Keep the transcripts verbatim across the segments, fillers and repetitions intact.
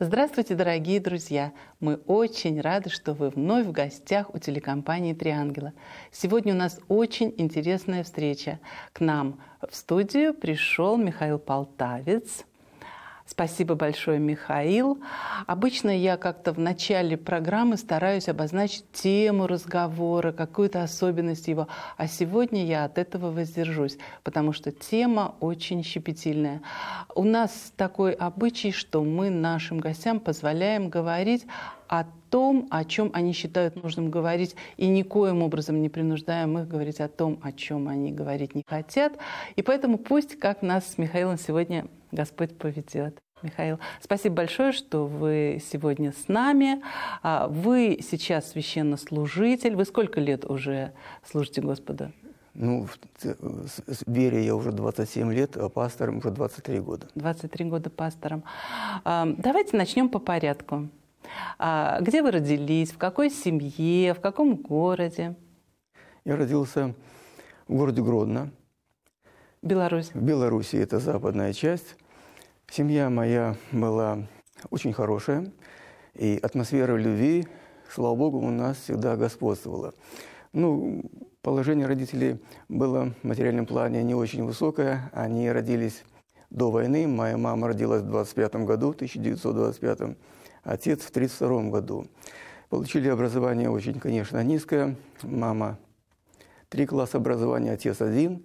Здравствуйте, дорогие друзья! Мы очень рады, что вы вновь в гостях у телекомпании «Три ангела». Сегодня у нас очень интересная встреча. К нам в студию пришел Михаил Полтавец. Спасибо большое, Михаил. Обычно я как-то в начале программы стараюсь обозначить тему разговора, какую-то особенность его. А сегодня я от этого воздержусь, потому что тема очень щепетильная. У нас такой обычай, что мы нашим гостям позволяем говорить о том, о чем они считают нужным говорить, и никоим образом не принуждаем их говорить о том, о чем они говорить не хотят. И поэтому пусть, как нас с Михаилом сегодня Господь поведет. Михаил, спасибо большое, что вы сегодня с нами. Вы сейчас священнослужитель. Вы сколько лет уже служите Господу? Ну, в вере я уже двадцать семь лет, а пастором уже двадцать три года. двадцать три года пастором. Давайте начнем по порядку. Где вы родились, в какой семье, в каком городе? Я родился в городе Гродно. Беларусь. В Беларуси, это западная часть. Семья моя была очень хорошая, и атмосфера любви, слава Богу, у нас всегда господствовала. Ну, положение родителей было в материальном плане не очень высокое. Они родились до войны. Моя мама родилась в двадцать пятом году, тысяча девятьсот двадцать пятом, отец в тридцать втором году. Получили образование очень, конечно, низкое. Мама три класса образования, отец один.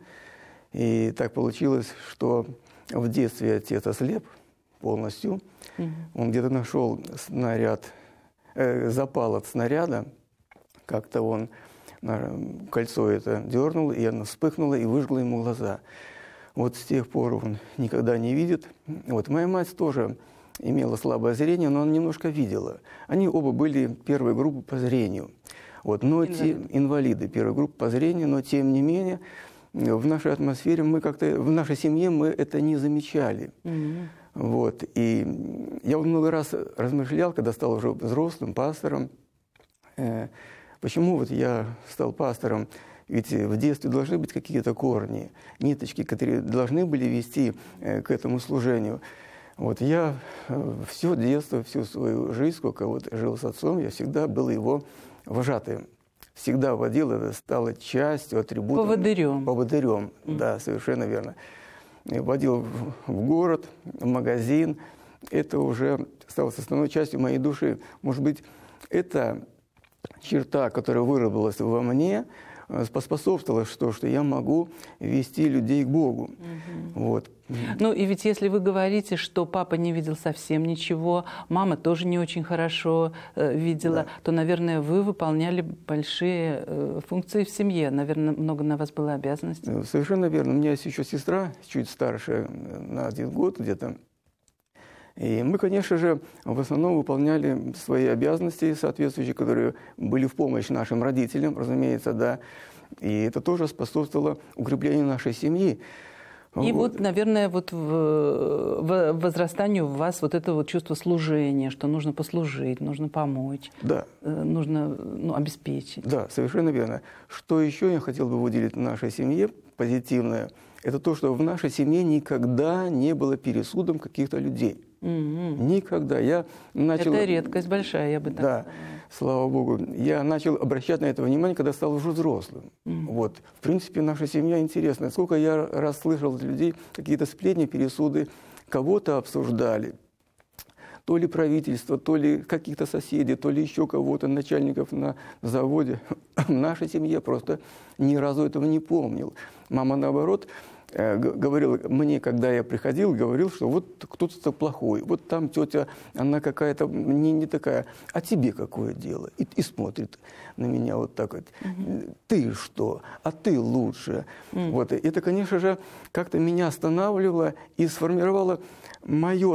И так получилось, что в детстве отец ослеп полностью. Mm-hmm. Он где-то нашел снаряд, э, запал от снаряда. Как-то он на, кольцо это дернул, и оно вспыхнуло и выжгло ему глаза. Вот с тех пор он никогда не видит. Вот моя мать тоже имела слабое зрение, но она немножко видела. Они оба были первой группы по зрению. Вот, но инвалиды. Те, инвалиды первой группы по зрению, но тем не менее в нашей атмосфере мы как-то, в нашей семье мы это не замечали. Mm-hmm. Вот. И я вот много раз размышлял, когда стал уже взрослым пастором, э, почему вот я стал пастором. Ведь в детстве должны быть какие-то корни, ниточки, которые должны были вести э, к этому служению. Вот я э, все детство, всю свою жизнь, сколько вот жил с отцом, я всегда был его вожатым. Всегда водил, это стало частью, атрибутом. Поводырем. Поводырем, mm. да, совершенно верно. Водил в, в город, в магазин. Это уже стало основной частью моей души. Может быть, это черта, которая выработалась во мне, поспособствовала, что, что я могу вести людей к Богу. Mm-hmm. Вот. Ну и ведь если вы говорите, что папа не видел совсем ничего, мама тоже не очень хорошо э, видела, да. то, наверное, вы выполняли большие э, функции в семье. Наверное, много на вас было обязанностей. Совершенно верно. У меня есть еще сестра, чуть старше на один год где-то. И мы, конечно же, в основном выполняли свои обязанности соответствующие, которые были в помощь нашим родителям, разумеется, да. И это тоже способствовало укреплению нашей семьи. И вот, вот наверное, вот в, в возрастанию в вас вот это вот чувство служения, что нужно послужить, нужно помочь, да. нужно ну, обеспечить. Да, совершенно верно. Что еще я хотел бы выделить в нашей семье позитивное, это то, что в нашей семье никогда не было пересудом каких-то людей. Mm-hmm. Никогда. Я начал... Это редкость большая, я бы так да, сказала. Слава Богу. Я начал обращать на это внимание, когда стал уже взрослым. Mm-hmm. Вот. В принципе, наша семья интересная. Сколько я раз слышал от людей какие-то сплетни, пересуды, кого-то обсуждали. То ли правительство, то ли каких-то соседей, то ли еще кого-то, начальников на заводе. В нашей семье просто ни разу этого не помнил. Мама, наоборот, говорил мне, когда я приходил, говорил, что вот кто-то плохой, вот там тетя, она какая-то не, не такая, а тебе какое дело? И, и смотрит на меня вот так вот. Угу. Ты что? А ты лучше. Угу. Вот. Это, конечно же, как-то меня останавливало и сформировало мое